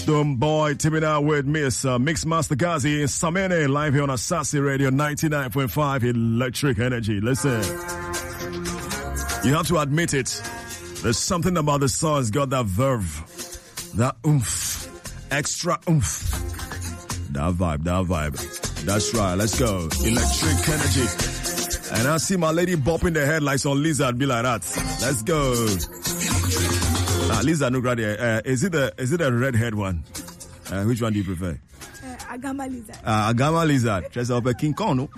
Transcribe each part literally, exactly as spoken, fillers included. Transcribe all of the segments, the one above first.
Stone Boy, Timina with Miss uh, Mixmaster Gazi in Samene, live here on Asasi Radio ninety-nine point five Electric Energy. Listen, you have to admit it. There's something about the song that's got that verve, that oomph, extra oomph. That vibe, that vibe. That's right, let's go. Electric Energy. And I see my lady bopping the head like some lizard, be like that. Let's go. Ah, Lisa, no graduate. Uh, is it the is it a redhead one? Uh, which one do you prefer? Uh, Agama lizard. Uh, Agama lizard. Dress up a King Kong, no?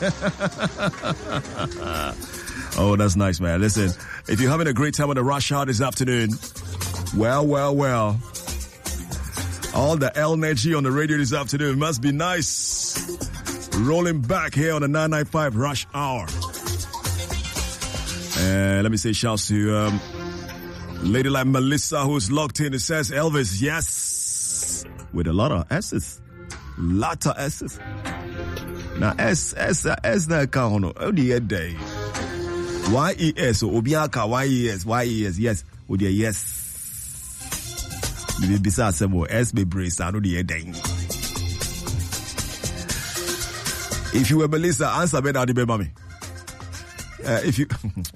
Oh, that's nice, man. Listen, if you're having a great time on the rush hour this afternoon, well, well, well, all the energy on the radio this afternoon must be nice. Rolling back here on the nine ninety-five rush hour. And uh, let me say shouts to um, lady like Melissa, who's locked in. It says Elvis, yes, with a lot of S's, lot of S's. Now S S S na count no only a day. Y E S obiaka Y E S Y E S yes with the yes. Bibi bisa sebo S be brace I know the day. If you were Melissa, answer better than the baby. Uh, if you,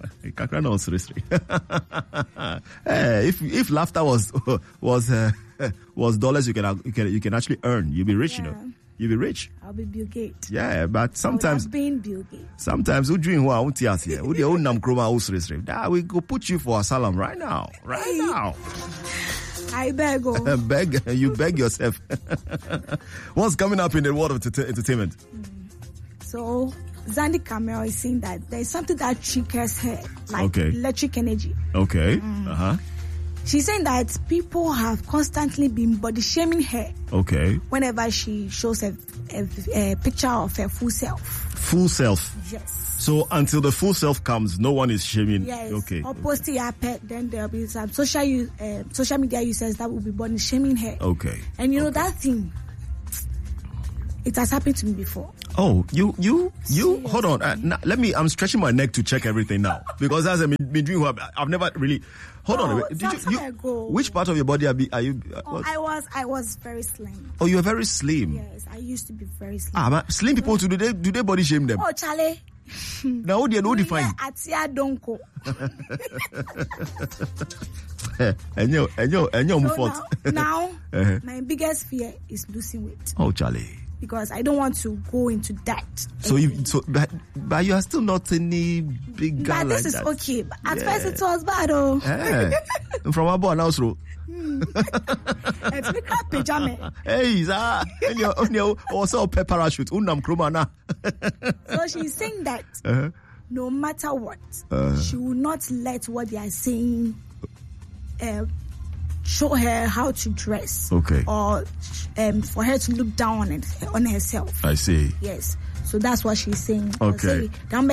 uh, if if laughter was was uh, was dollars, you can you can you can actually earn. You'll be rich, yeah. You know. You'll be rich. I'll be Bill Gates. Yeah, but sometimes being Bill Gates. Sometimes we dream what we are here. We own nam kroma usre. That we go put you for asylum right now, right hey. now. I beg. Oh. beg you beg yourself. What's coming up in the world of t- entertainment? Mm. So. Zandi Camero is saying that there is something that triggers her, like okay. electric energy. Okay. Mm. Uh-huh. She's saying that people have constantly been body shaming her. Okay. Whenever she shows a, a, a picture of her full self. Full self? Yes. So until the full self comes, no one is shaming? Yes. Okay. Or posting her pet, then there'll be some social, uh, social media users that will be body shaming her. Okay. And you know okay. that thing, it has happened to me before. Oh, you, you, you, hold on. Uh, now, let me, I'm stretching my neck to check everything now. Because as I've been doing, I've never really, hold oh, on a minute. Did you, you which part of your body are, be, are you? Uh, oh, I was, I was very slim. Oh, you're very slim? Yes, I used to be very slim. Ah, but slim people, do they, do they body shame them? Oh, Charlie. Now, what do you know define? Atia Donko. And you, and you, and you, so now, now uh-huh. my biggest fear is losing weight. Oh, Charlie. Because I don't want to go into that. So you, so but, but you are still not any big guy but like this is that. okay. But at yeah. first it was bad, oh. Yeah. From our boy now, so. It's me cat pajama. Hey, that and you, and you also a parachute. Unam krumana. So she's saying that uh-huh. no matter what, uh-huh. she will not let what they are saying. Uh, show her how to dress, okay, or um, for her to look down on, it, on herself. I see. Yes, so that's what she's saying. Okay.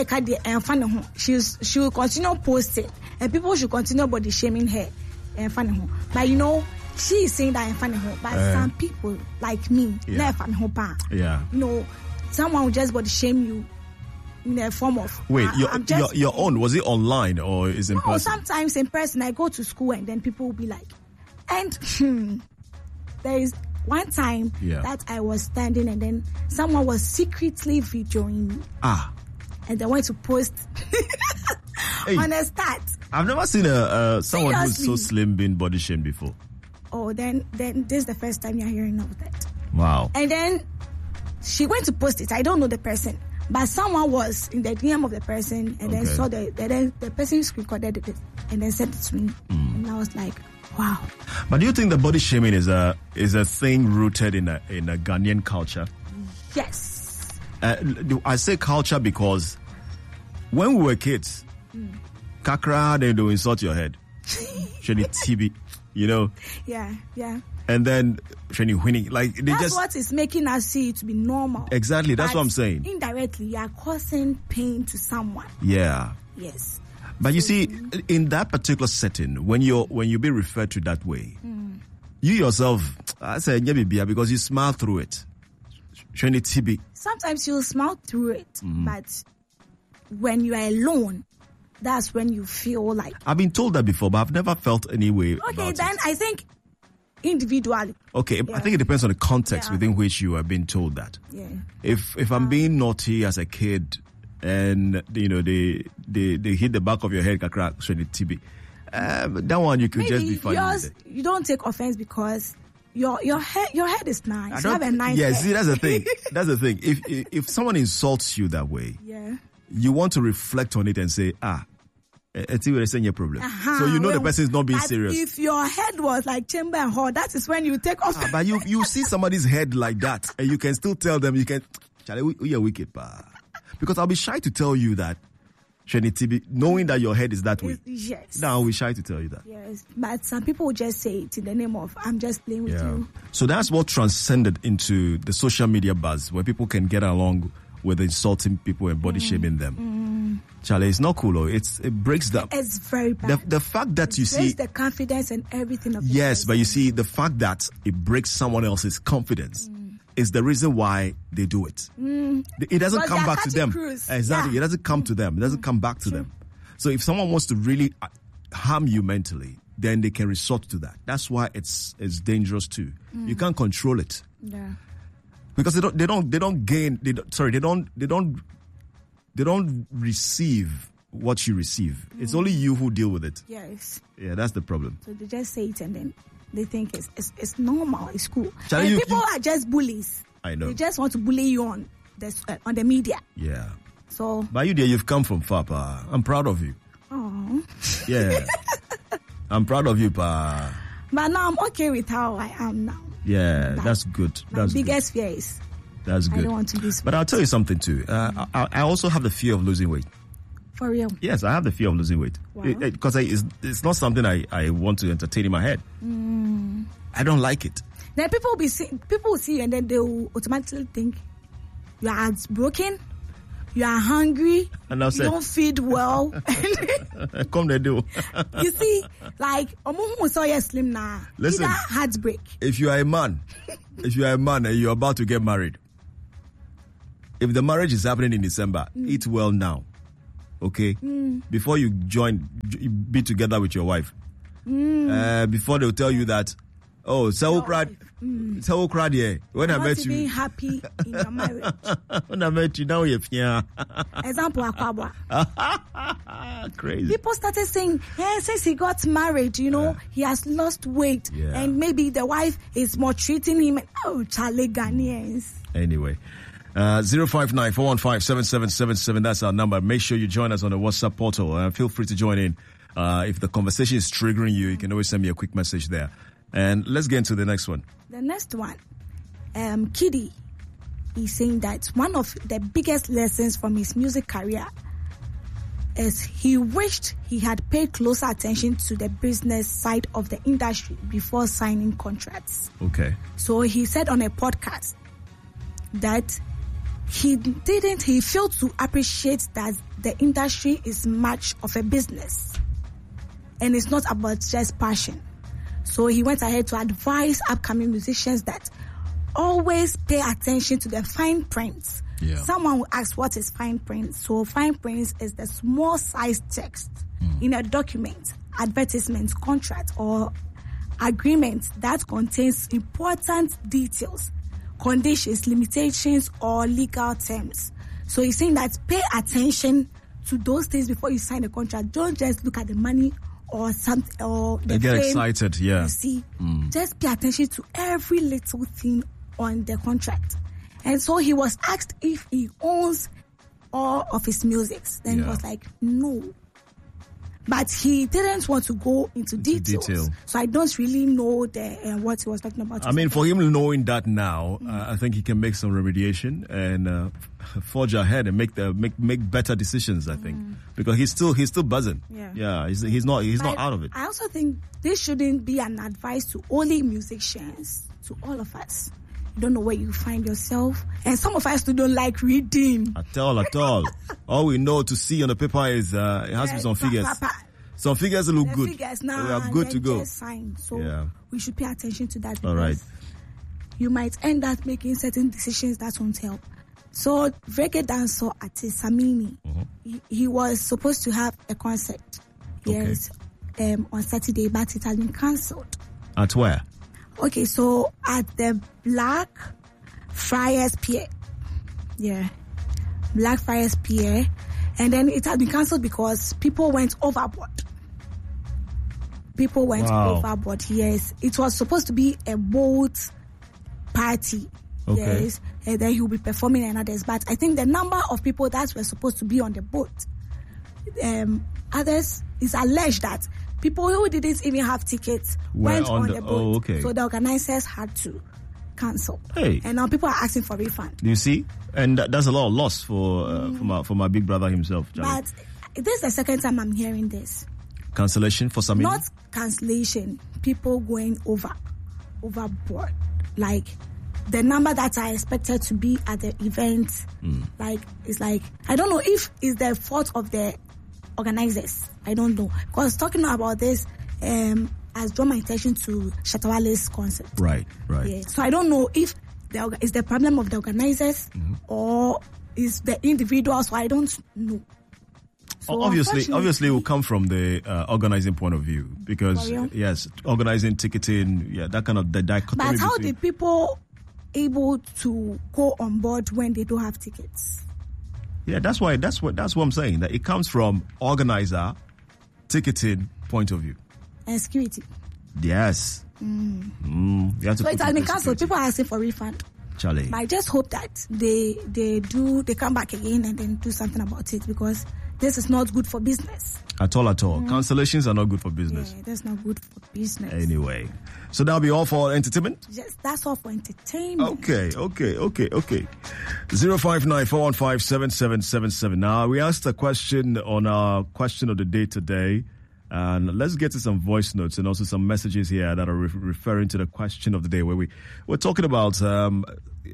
She's she will continue posting, and people should continue body shaming her. But you know, she is saying that but uh, some people like me, yeah. yeah, you know, someone will just body shame you. In a form of wait, uh, your, just, your your own, was it online or is it in no, person? Sometimes in person. I go to school and then people will be like, and hmm, there is one time yeah. that I was standing and then someone was secretly videoing me. Ah, and they went to post hey, on a start. I've never seen a uh, someone Seriously. who's so slim being body shamed before. Oh, then then this is the first time you're hearing of that. Wow. And then she went to post it. I don't know the person. But someone was in the D M of the person and okay. then saw the, the then the person recorded it and then sent it to me. Mm. And I was like, wow. But do you think the body shaming is a is a thing rooted in a in a Ghanaian culture? Yes. Uh, I say culture because when we were kids, mm. kakra, they do insult your head. Shani T B, you know? Yeah, yeah. And then Shani winning. Like they that's just, what is making us see it to be normal. Exactly, that's but what I'm saying. Indirectly, you are causing pain to someone. Yeah. Yes. But so, you see, mm. in that particular setting, when you're when you be referred to that way, mm. you yourself, I say, because you smile through it. Sometimes you'll smile through it, mm. but when you are alone, that's when you feel like... I've been told that before, but I've never felt any way. Okay, then it. I think individually. Okay, yeah. I think it depends on the context yeah. within which you are being told that. Yeah. If if I'm being naughty as a kid, and you know they they, they hit the back of your head, kakra, T B, um, that one you could Maybe just be funny. Yours, with it. you don't take offense because your your head your head is nice. You have a nice yeah, head. see, that's the thing. That's the thing. If, if if someone insults you that way, yeah, you want to reflect on it and say, ah, it's your problem. Uh-huh. So you know well, the person is not being but serious. If your head was like Chamber and Hall, that is when you take offense. Ah, but you you see somebody's head like that, and you can still tell them, you can, Charlie, we are wicked, pa. Because I'll be shy to tell you that, Trinity, knowing that your head is that way. Yes. Now I'll be shy to tell you that. Yes, but some people will just say it in the name of, I'm just playing with Yeah. you. So that's what transcended into the social media buzz, where people can get along with insulting people and body shaming them. Mm. Charlie, it's not cool. Oh. It's it breaks the. It's very bad. The, the fact that it you breaks see the confidence and everything of the yes, person. but you see the fact that it breaks someone else's confidence mm. is the reason why they do it. Mm. It doesn't Because come back to them. Cruise. Exactly, Yeah. it doesn't come to them. It doesn't come back to True. them. So if someone wants to really harm you mentally, then they can resort to that. That's why it's it's dangerous too. Mm. You can't control it. Yeah. Because they don't they don't they don't gain they don't, sorry they don't they don't they don't receive what you receive. Mm. It's only you who deal with it. Yes. Yeah, that's the problem. So they just say it and then they think it's it's, it's normal, it's cool. Charlie, and you- people you- are just bullies. I know. They just want to bully you on the uh, on the media. Yeah. So But you there, you've come from far, pa. I'm proud of you. oh. Yeah. I'm proud of you, pa. But now I'm okay with how I am now. Yeah, But that's good. My That's biggest fear is good. That's I good. don't want to be But I'll tell you something too. Uh, I, I also have the fear of losing weight. for real. Yes, I have the fear of losing weight. Wow. Because it's, it's not something I, I want to entertain in my head. Mm. I don't like it. Then people will be see, people will see you and then they will automatically think you are broken, you are hungry, And I'll you say, don't feed well. come there, do. You see, like omo who saw you slim now. Listen. Either heartbreak. If you are a man, if you are a man and you're about to get married, if the marriage is happening in December, mm. eat well now. Okay? Mm. Before you join, be together with your wife. Mm. Uh, before they'll tell you that, oh, so cried, so cried, yeah. When I Not met to be you, happy in your marriage. when I met you, now you're yeah. Example, Akwabwa. Crazy. People started saying, yeah, since he got married, you know, Yeah. he has lost weight. Yeah. And maybe the wife is more treating him. Oh, Charlie Ghanaians. Anyway, uh, zero five nine four one five seven seven seven seven. That's our number. Make sure you join us on the WhatsApp portal. Uh, feel free to join in. Uh, if the conversation is triggering you, you can always send me a quick message there. And let's get into the next one. The next one, um, Kiddy is saying that one of the biggest lessons from his music career is he wished he had paid closer attention to the business side of the industry before signing contracts. Okay. So he said on a podcast that he didn't, he failed to appreciate that the industry is much of a business and it's not about just passion. So he went ahead to advise upcoming musicians that always pay attention to the fine print. Yeah. Someone will ask, what is fine print? So fine print is the small size text mm. in a document, advertisement, contract, or agreement that contains important details, conditions, limitations, or legal terms. So he's saying that pay attention to those things before you sign a contract. Don't just look at the money or something, or the They get fame. excited, yeah. You see, Mm. just pay attention to every little thing on the contract. And so he was asked if he owns all of his music. Then Yeah. he was like, no. But he didn't want to go into, Into details. detail. So I don't really know the uh, what he was talking about. I mean, for him knowing that now, uh, I think he can make some remediation and uh, forge ahead and make the make make better decisions. I think because he's still he's still buzzing. Yeah. yeah, he's he's not he's not But out of it. I also think this shouldn't be an advice to only musicians, to all of us. You don't know where you find yourself. And some of us too don't like reading. At all, at all. All we know to see on the paper is uh, it has to be some Pa- figures. pa- pa. Some figures look The good. figures, we nah, are good to then go. just sign. So Yeah. we should pay attention to that. All right. Because you might end up making certain decisions that won't help. So reggae dancer artist Samini, Uh-huh. he, he was supposed to have a concert, Okay. yes, um, on Saturday, but it has been cancelled. At where? Okay, so at the Black Friars Pier, yeah, Blackfriars Pier, and then it had been cancelled because people went overboard. People went wow. overboard. Yes, it was supposed to be a boat party. Okay. Yes, and then he will be performing and others. But I think the number of people that were supposed to be on the boat, um, others is alleged that people who didn't even have tickets We're went on on the, the boat. Oh, okay. So the organizers had to cancel. Hey. And now people are asking for refund. You see? And that, that's a lot of loss for, uh, mm. for, my, for my big brother himself. Charlie. But this is the second time I'm hearing this. Cancellation for some Not cancellation. People going over, overboard. Like, the number that I expected to be at the event, mm. like, it's like, I don't know if it's the fault of the organizers. I don't know. Because talking about this um, has drawn my attention to Shatawale's concert. Right, right. Yeah. So I don't know if the, is the problem of the organizers mm-hmm. or is the individuals. So I don't know. So obviously, obviously, it will come from the uh, organizing point of view because yes, organizing, ticketing, yeah, that kind of the dichotomy. But how between... did people able to go on board when they don't have tickets? Yeah, that's why. That's what. That's what I'm saying. That it comes from organizer, ticketing point of view. And security. Yes. Mm. Mm, you have to so it's has been cancelled. People are asking for refund. Charlie. But I just hope that they they do they come back again and then do something about it because this is not good for business. At all, at all. Mm. Cancellations are not good for business. Yeah, that's not good for business. Anyway. So that'll be all for entertainment? Yes, that's all for entertainment. Okay, okay, okay, okay. zero five nine, four one five, seven seven seven seven. Now, we asked a question on our question of the day today. And let's get to some voice notes and also some messages here that are re- referring to the question of the day where we, we're talking about um,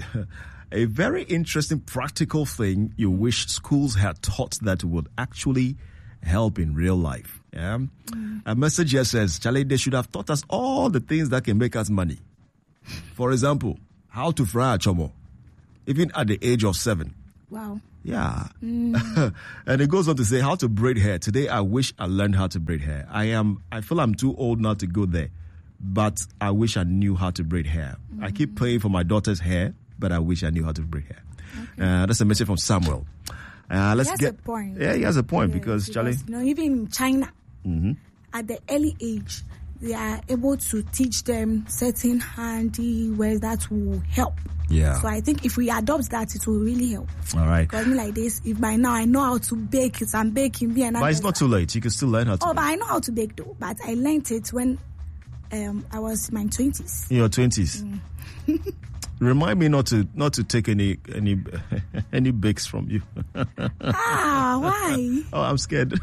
a very interesting practical thing you wish schools had taught that would actually help in real life. Yeah. Mm. A message here says, Charlie, they should have taught us all the things that can make us money. For example, how to fry a chomo, even at the age of seven. Wow. Yeah. Mm. And it goes on to say how to braid hair. Today, I wish I learned how to braid hair. I am, I feel I'm too old now to go there, but I wish I knew how to braid hair. Mm. I keep paying for my daughter's hair, but I wish I knew how to braid hair. Okay. Uh, that's a message from Samuel. Uh, let's he has get, a point. Yeah, he has a point yes, because, Charlie. You know, even in China, mm-hmm. at the early age, they are able to teach them certain handy ways that will help. Yeah. So I think if we adopt that, it will really help. All right. Because me like this, if by now I know how to bake, it's I'm baking. But it's not too late. You can still learn how to Oh, bake. but I know how to bake though. But I learned it when um, I was in my twenties. In your twenties? Mm. Remind me not to not to take any any any bakes from you. Ah, why? Oh, I'm scared.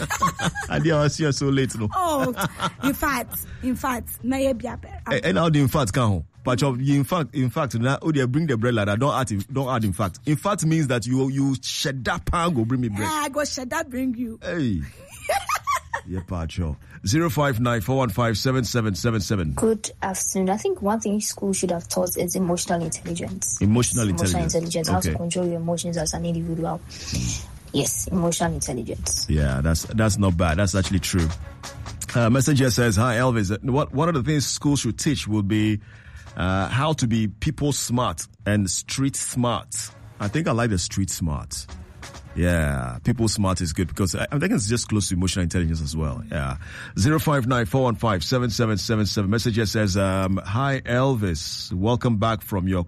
I didn't see you so late. No. Oh, in fact, in fact, may be a And how the in fact can but in fact, in fact, now oh, they bring the bread like that. Don't add, don't add. In fact, in fact means that you you shed that pan go bring me bread. Yeah, I go shed that bring you. Hey. Yeah, Pacho. Zero five nine four one five seven seven seven seven. Good afternoon. I think one thing school should have taught is emotional intelligence. Emotional yes, intelligence. Emotional intelligence. Okay. How to control your emotions as an individual. Mm. Yes, emotional intelligence. Yeah, that's that's not bad. That's actually true. Uh, message here says, "Hi Elvis. What one of the things school should teach would be uh, how to be people smart and street smart. I think I like the street smart." Yeah, people smart is good because I, I think it's just close to emotional intelligence as well. Yeah. zero five nine four one five seven seven seven seven. Message here says, um, hi Elvis, welcome back from your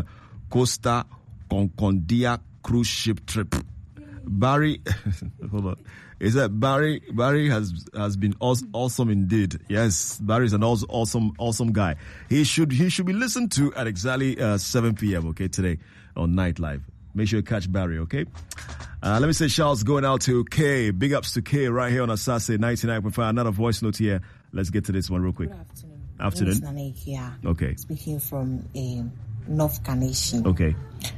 Costa Concordia cruise ship trip. Barry, hold on. Is that Barry? Barry has has been awesome, awesome indeed. Yes, Barry is an awesome, awesome, awesome guy. He should he should be listened to at exactly uh, seven p.m. Okay, today on Night Live. Make sure you catch Barry. Okay. Uh, let me say shouts going out to K. Big ups to K right here on Asase ninety-nine point five. Another voice note here. Let's get to this one real quick. Good afternoon. Afternoon. Nane here. Okay. Speaking from um, North Carnation. Okay.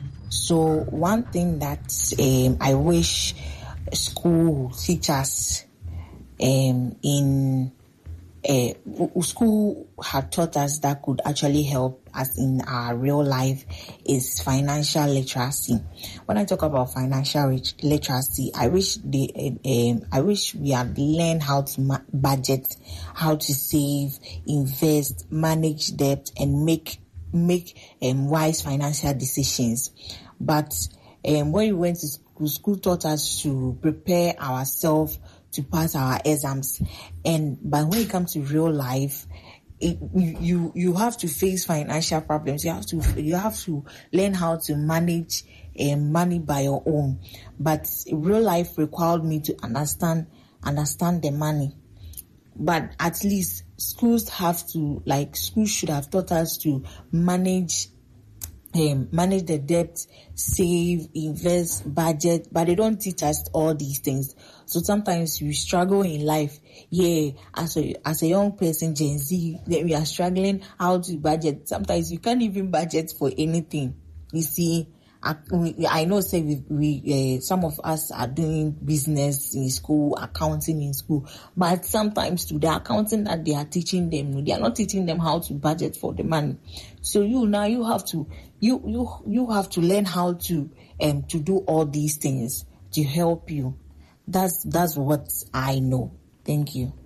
So one thing that um, I wish school teachers um, in uh, school had taught us that could actually help us in our real life is financial literacy. When I talk about financial literacy, I wish the uh, um, I wish we had learned how to ma- budget, how to save, invest, manage debt, and make make um, wise financial decisions. But um, when we went to school, school taught us to prepare ourselves to pass our exams, and but when it comes to real life, it, you you have to face financial problems. You have to you have to learn how to manage um, money by your own. But real life required me to understand understand the money. But at least schools have to like schools should have taught us to manage. Um, manage the debt, save, invest, budget, but they don't teach us all these things. So sometimes we struggle in life. Yeah, as a as a young person, Gen Z, then we are struggling how to budget. Sometimes you can't even budget for anything. You see, I, we, I know, say we, we uh, some of us are doing business in school, accounting in school, but sometimes to the accounting that they are teaching them, they are not teaching them how to budget for the money. So you now you have to you you you have to learn how to um to do all these things to help you. That's that's what I know. Thank you.